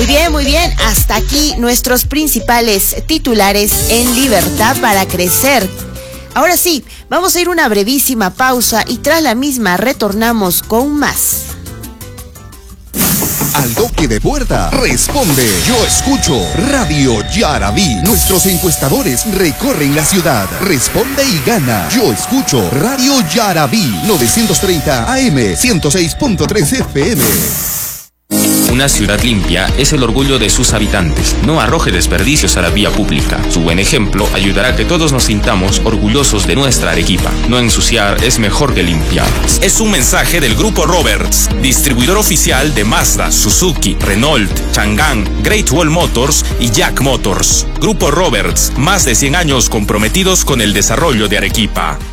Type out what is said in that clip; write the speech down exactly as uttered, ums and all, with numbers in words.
Muy bien, muy bien. Hasta aquí nuestros principales titulares en Libertad para Crecer. Ahora sí, vamos a ir a una brevísima pausa y tras la misma retornamos con más. Al toque de puerta, responde. Yo escucho Radio Yarabí. Nuestros encuestadores recorren la ciudad. Responde y gana. Yo escucho Radio Yarabí. novecientos treinta A M, ciento seis punto tres F M. Una ciudad limpia es el orgullo de sus habitantes. No arroje desperdicios a la vía pública. Su buen ejemplo ayudará a que todos nos sintamos orgullosos de nuestra Arequipa. No ensuciar es mejor que limpiar. Es un mensaje del Grupo Roberts, distribuidor oficial de Mazda, Suzuki, Renault, Chang'an, Great Wall Motors y Jack Motors. Grupo Roberts, más de cien años comprometidos con el desarrollo de Arequipa.